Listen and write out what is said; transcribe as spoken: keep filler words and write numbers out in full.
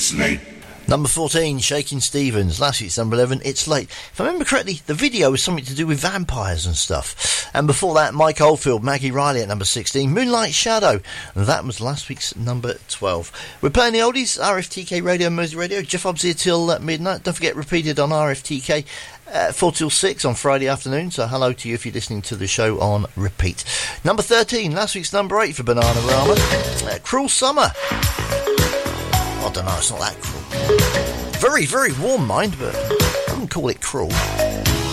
It's Late. Number fourteen, Shakin' Stevens. Last week's number eleven, It's Late. If I remember correctly, the video was something to do with vampires and stuff. And before that, Mike Oldfield, Maggie Riley at number sixteen, Moonlight Shadow. And that was last week's number twelve. We're playing the oldies, R F T K Radio, Mersey Radio. Jeff Hobbs here till uh, midnight. Don't forget, repeated on R F T K uh, four till six on Friday afternoon. So hello to you if you're listening to the show on repeat. Number thirteen, last week's number eight for Bananarama. Uh, Cruel Summer. I don't know, it's not that cruel. Very, very warm, mind, but I wouldn't call it cruel.